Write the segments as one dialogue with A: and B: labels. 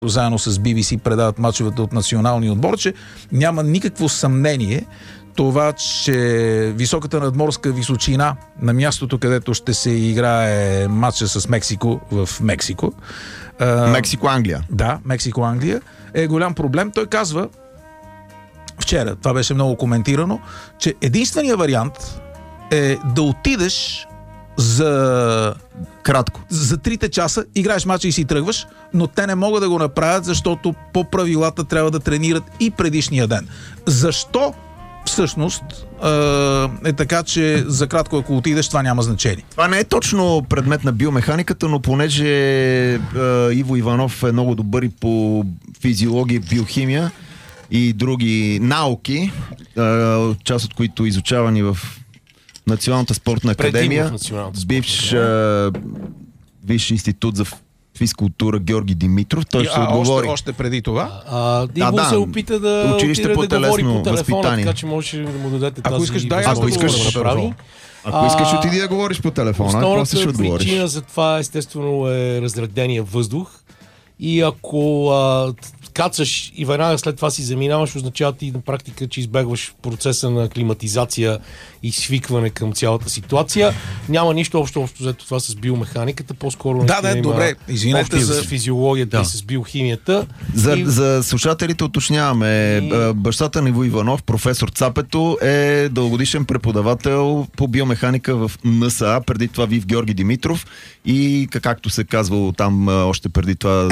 A: заедно с BBC предават мачовете от националния отбор, че няма никакво съмнение това, че високата надморска височина на мястото, където ще се играе матча с Мексико в Мексико.
B: Мексико-Англия.
A: Да, Мексико-Англия е голям проблем. Той казва вчера, това беше много коментирано, че единственият вариант е да отидеш за
B: кратко.
A: За 3 часа, играеш мача и си тръгваш, но те не могат да го направят, защото по правилата трябва да тренират и предишния ден. Защо всъщност е така, че за кратко, ако отидеш, това няма значение?
B: Това не е точно предмет на биомеханиката, но понеже Иво Иванов е много добър и по физиология, биохимия и други науки, част от които изучавани в Националната спортна академия, бивш Висш институт за физкултура Георги Димитров. Той ще отговори.
A: Още преди това.
C: Иво се опита да
B: училище по телесно възпитание.
C: Така че можеш да му дадете
A: ако
C: тази...
A: Ако
B: искаш, отиди да говориш по телефона.
C: Основната причина за това естествено е разредения въздух. И ако кацаш и веднага след това си заминаваш, означава ти на практика, че избегваш процеса на аклиматизация и свикване към цялата ситуация. Няма нищо общо взето това с биомеханиката, по-скоро
A: добре. Извинете
C: за физиологията и с биохимията.
B: За слушателите уточняваме. Бащата на Иво Иванов, професор Цапето, е дългогодишен преподавател по биомеханика в НСА, преди това Вив Георги Димитров и както се казва там още преди това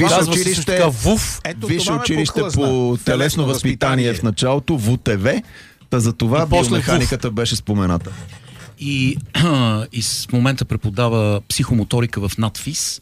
B: Висше училище по телесно възпитание в началото, ВУТВ. За това биомеханиката беше спомената.
D: И в момента преподава психомоторика в НАТФИС.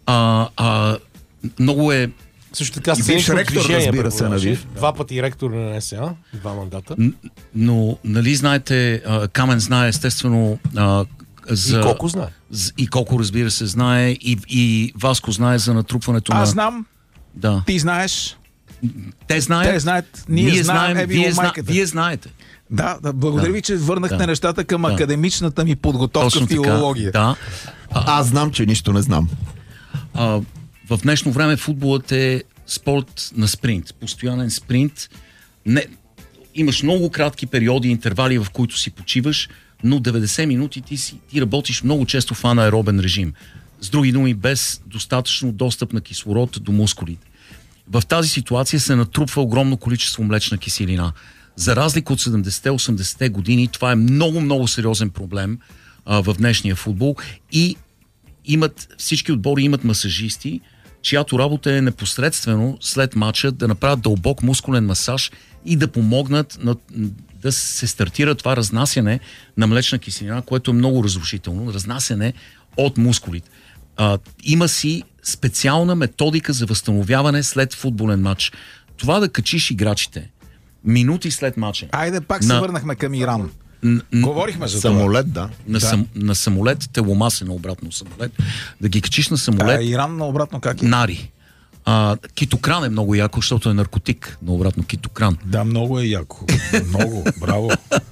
D: Много е...
C: Също така
B: бивш ректор, разбира се, на ВИВ.
C: 2 пъти ректор на НСА, 2 мандата.
D: Но, нали знаете, Камен знае естествено
C: и колко знае.
D: И колко, разбира се, знае. И Васко знае за натрупването на...
A: Аз знам.
D: Да.
A: Ти знаеш.
D: Те знаят. Ние знаем. Вие знаете.
A: Да, благодаря ви, че върнахте нещата към академичната ми подготовка в филология.
D: Да.
B: Аз знам, че нищо не знам.
D: В днешно време футболът е спорт на спринт. Постоянен спринт. Имаш много кратки периоди, интервали, в които си почиваш, но 90 минути ти работиш много често в анаеробен режим. С други думи, без достатъчно достъп на кислород до мускулите. В тази ситуация се натрупва огромно количество млечна киселина. За разлика от 70-80-те години, това е много сериозен проблем в днешния футбол и всички отбори имат масажисти, чиято работа е непосредствено след матча да направят дълбок мускулен масаж и да помогнат да се стартира това разнасяне на млечна киселина, което е много разрушително, разнасяне от мускулите. Има си специална методика за възстановяване след футболен матч. Това да качиш играчите минути след матча.
A: Айде, пак се върнахме към Иран. Говорихме за
B: самолет,
A: това.
D: На самолет, теломасен обратно самолет. Да ги качиш на самолет.
A: Иран на обратно как е?
D: Нари. Китокран е много яко, защото е наркотик. На обратно китокран.
A: Да, много е яко. Много, браво.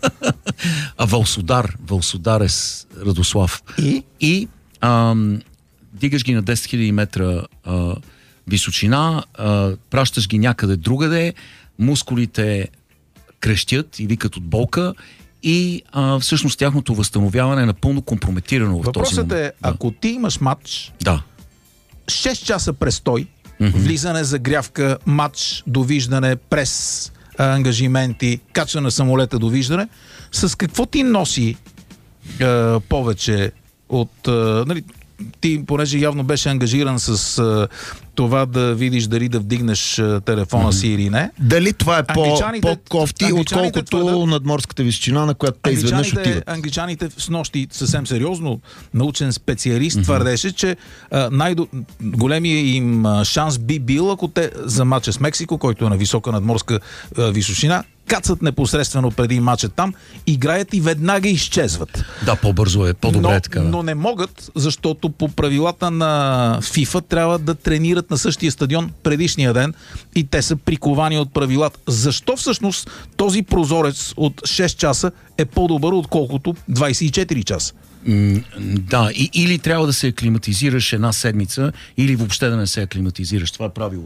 D: Вълсодар е с Радослав. И дигаш ги на 10 000 метра височина, пращаш ги някъде другаде, мускулите крещят и викат от болка и всъщност тяхното възстановяване е напълно компрометирано в този момент.
A: Въпросът е, ако ти имаш матч, 6 часа престой, влизане, загрявка, матч, довиждане, прес, ангажименти, качване на самолета, довиждане, с какво ти носи повече от... ти, понеже явно беше ангажиран с това да видиш дали да вдигнеш телефона си или не.
B: Дали това е по-кофти, отколкото надморската височина, на която те изведнъж отиват?
A: Англичаните с нощи съвсем сериозно научен специалист твърдеше, че големия им шанс би бил, ако те за матча с Мексико, който е на висока надморска височина, кацат непосредствено преди матча там, играят и веднага изчезват.
D: Да, по-бързо е, по-добре е така.
A: Но не могат, защото по правилата на FIFA трябва да тренират на същия стадион предишния ден и те са приковани от правилата. Защо всъщност този прозорец от 6 часа е по-добър, отколкото 24 часа?
D: Да, или трябва да се аклиматизираш една седмица, или въобще да не се аклиматизираш. Това е правило.